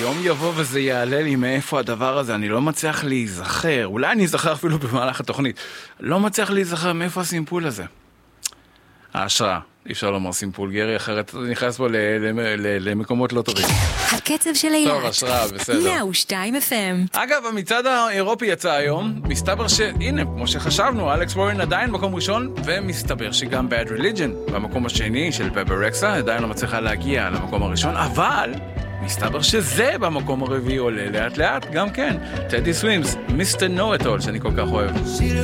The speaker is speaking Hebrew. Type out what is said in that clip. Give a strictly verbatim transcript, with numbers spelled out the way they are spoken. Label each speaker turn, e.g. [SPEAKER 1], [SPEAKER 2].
[SPEAKER 1] יום יבוא וזה יעלה לי מאיפה הדבר הזה, אני לא מצליח להיזכר, אולי אני אזכר אפילו במהלך התוכנית, לא מצליח להיזכר מאיפה הסימפול הזה. ההשראה, אי אפשר לומר סימפול גרי, אחרת נכנס בו למקומות לא טובים.
[SPEAKER 2] הקצב של אילת.
[SPEAKER 1] טוב, השראה, בסדר.
[SPEAKER 2] מאה ושתיים אף אם.
[SPEAKER 1] אגב, המצעד האירופי יצא היום, מסתבר שהנה, כמו שחשבנו, אלכס וורן עדיין מקום ראשון, ומסתבר שגם Bad Religion, במקום השני של פפר רקסה, עדיין לא מצליחה להגיע למקום הראשון, אבל מסתבר שזה במקום הרביעי עולה לאט לאט, גם כן. טדי סווימס, מיסטר נו-את-אול, שאני כל כך אוהב.